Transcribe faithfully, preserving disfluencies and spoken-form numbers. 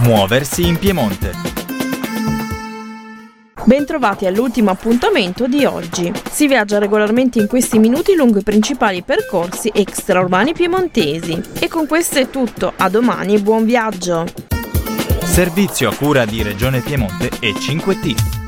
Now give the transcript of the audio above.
Muoversi in Piemonte. Bentrovati all'ultimo appuntamento di oggi. Si viaggia regolarmente in questi minuti lungo i principali percorsi extraurbani piemontesi. E con questo è tutto, a domani e buon viaggio! Servizio a cura di Regione Piemonte e cinque T.